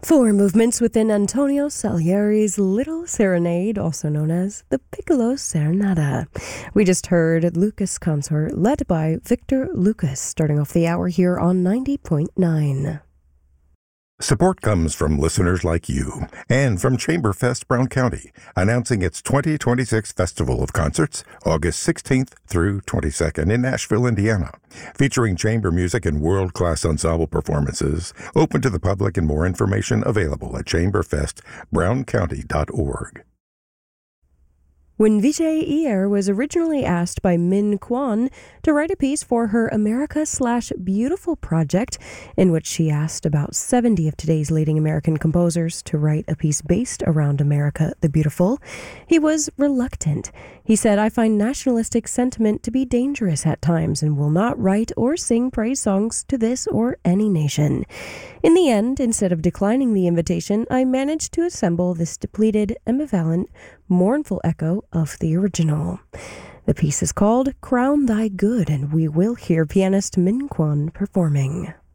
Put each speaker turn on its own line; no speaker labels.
Four movements within Antonio Salieri's Little Serenade, also known as the Piccolo Serenata. We just heard Lucas Consort, led by Victor Lucas, starting off the hour here on 90.9.
Support comes from listeners like you and from Chamberfest Brown County, announcing its 2026 Festival of Concerts, August 16th through 22nd in Nashville, Indiana, featuring chamber music and world-class ensemble performances, open to the public, and more information available at chamberfestbrowncounty.org. When
Vijay Iyer was originally asked by Min Kwan to write a piece for her America/Beautiful project, in which she asked about 70 of today's leading American composers to write a piece based around America the Beautiful, he was reluctant. He said, "I find nationalistic sentiment to be dangerous at times and will not write or sing praise songs to this or any nation." In the end, instead of declining the invitation, I managed to assemble this depleted, ambivalent, mournful echo of the original. The piece is called Crown Thy Good, and we will hear pianist Min Kwan performing.